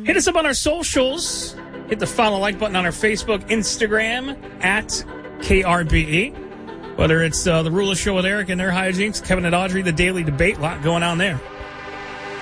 Hit us up on our socials. Hit the follow like button on our Facebook, Instagram, at KRBE. Whether it's the Rula Show with Eric and their hijinks, Kevin and Audrey, the Daily Debate, a lot going on there.